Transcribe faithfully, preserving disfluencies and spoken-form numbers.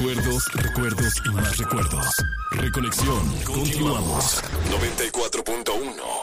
Recuerdos, recuerdos y más recuerdos. Reconexión. Continuamos. noventa y cuatro punto uno